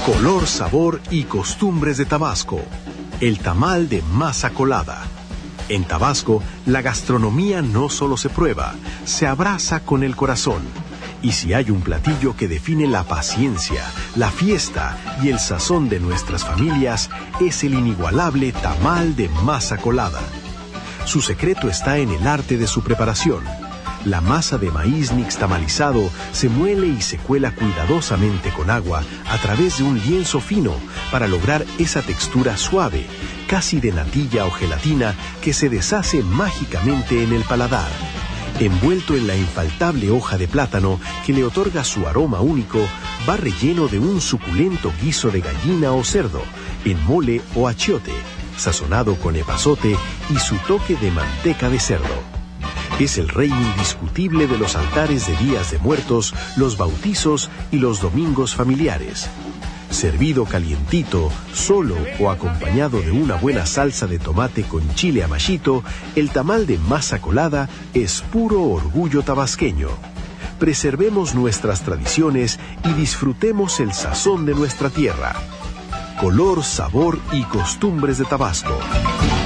Color, sabor y costumbres de Tabasco. El tamal de masa colada. En Tabasco, la gastronomía no solo se prueba, se abraza con el corazón. Y si hay un platillo que define la paciencia, la fiesta y el sazón de nuestras familias, es el inigualable tamal de masa colada. Su secreto está en el arte de su preparación. La masa de maíz nixtamalizado se muele y se cuela cuidadosamente con agua a través de un lienzo fino para lograr esa textura suave, casi de natilla o gelatina que se deshace mágicamente en el paladar. Envuelto en la infaltable hoja de plátano que le otorga su aroma único, va relleno de un suculento guiso de gallina o cerdo, en mole o achiote, sazonado con epazote y su toque de manteca de cerdo. Es el rey indiscutible de los altares de días de muertos, los bautizos y los domingos familiares. Servido calientito, solo o acompañado de una buena salsa de tomate con chile amachito, el tamal de masa colada es puro orgullo tabasqueño. Preservemos nuestras tradiciones y disfrutemos el sazón de nuestra tierra. Color, sabor y costumbres de Tabasco.